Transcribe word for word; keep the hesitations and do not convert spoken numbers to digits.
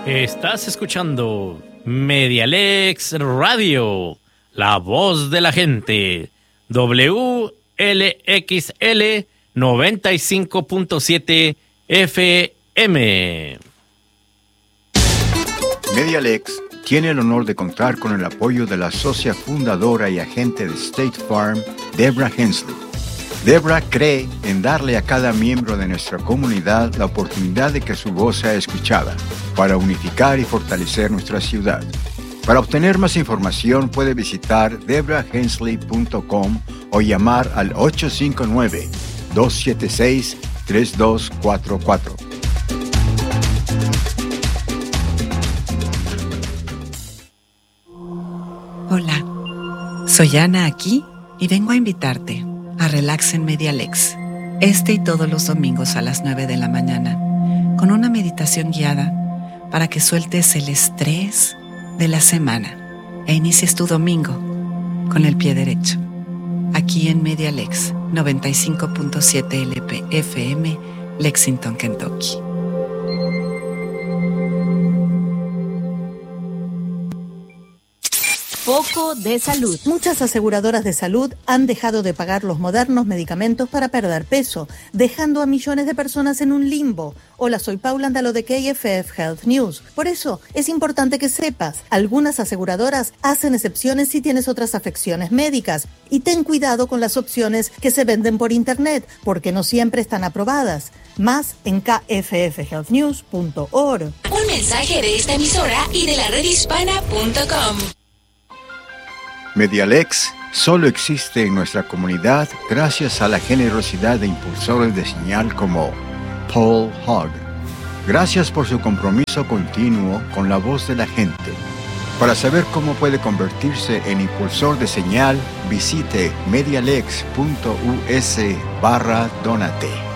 Estás escuchando Medialex Radio, la voz de la gente, W L X L noventa y cinco punto siete F M. Medialex tiene el honor de contar con el apoyo de la socia fundadora y agente de State Farm, Deborah Hensley. Deborah cree en darle a cada miembro de nuestra comunidad la oportunidad de que su voz sea escuchada, para unificar y fortalecer nuestra ciudad. Para obtener más información puede visitar deborah hensley punto com o llamar al ocho cinco nueve, dos siete seis, tres dos cuatro cuatro. Hola, soy Ana aquí y vengo a invitarte a Relax en Medialex, este y todos los domingos a las nueve de la mañana, con una meditación guiada para que sueltes el estrés de la semana e inicies tu domingo con el pie derecho. Aquí en Medialex noventa y cinco punto siete L P F M, Lexington, Kentucky. Foco de salud. Muchas aseguradoras de salud han dejado de pagar los modernos medicamentos para perder peso, dejando a millones de personas en un limbo. Hola, soy Paula Andalo de K F F Health News. Por eso, es importante que sepas, algunas aseguradoras hacen excepciones si tienes otras afecciones médicas. Y ten cuidado con las opciones que se venden por internet, porque no siempre están aprobadas. Más en k f f health news punto org. Un mensaje de esta emisora y de la red hispana punto com. Medialex solo existe en nuestra comunidad gracias a la generosidad de impulsores de señal como Paul Hogg. Gracias por su compromiso continuo con la voz de la gente. Para saber cómo puede convertirse en impulsor de señal, visite medialex punto u s barra donate.